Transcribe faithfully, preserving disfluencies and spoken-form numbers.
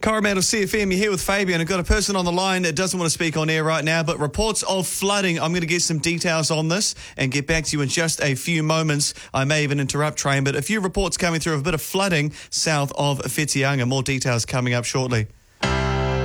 Coromandel C F M, you're here with Fabian. I've got a person on the line that doesn't want to speak on air right now, but reports of flooding. I'm going to get some details on this and get back to you in just a few moments. I may even interrupt train, but a few reports coming through of a bit of flooding south of Whitianga. More details coming up shortly.